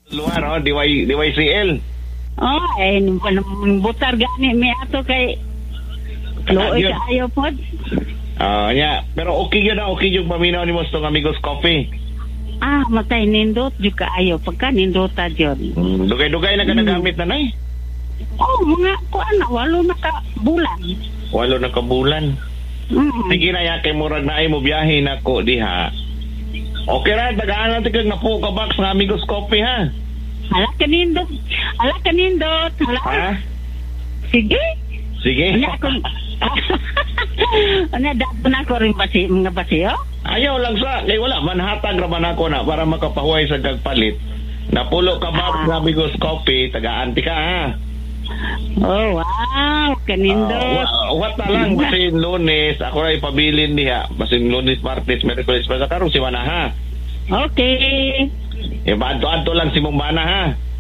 Luar, DYCL. Butar gani mi ato kay Looy Yun. kaayo pod. Pero okay yung paminaw ni mo sa Amigos Coffee. Matay nindot jud kaayo pagka nindota jud. Dugay-dugay na ka nagamit na nay. Mga kuan na walo na ka bulan. 8 na kabulan. Sige na ya kay murag na ay mo biyahe na ko diha. Okay ra, tagaan natin kag napo ka box ng Amigos Coffee ha. Hala ka nindot. Ha? Sige. Sige. Dato na ko rin mga basiyo. Ayaw lang sa, kay wala, manhatag raman ako na para makapahuay sa gagpalit. Napulo ka box ng Amigos Coffee, tagaan ti ka ha. Wow, kanindot. What na lang, basin Lunes, ako na ipabilin niya. Basin Lunes, Martes, Merkulis, Karong si Mana ha. Okay. Adto lang si Mumbana ha.